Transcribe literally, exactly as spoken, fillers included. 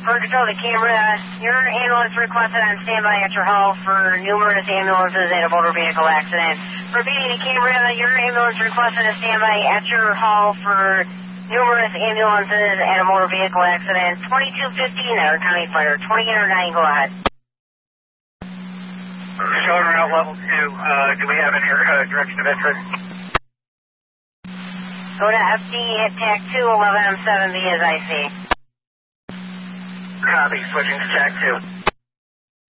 Control to camera. Your ambulance requested on standby at your hall for numerous ambulances and a motor vehicle accident. For being a camera, your ambulance requested a standby at your hall for numerous ambulances and a motor vehicle accident. twenty-two fifteen, Outer County Fire. twenty-eight oh nine, go ahead. Showing route level two. Uh, do we have any uh, direction of interest? Go to F D at T A C two, eleven M seven B as I see. Copy, switching to T A C two.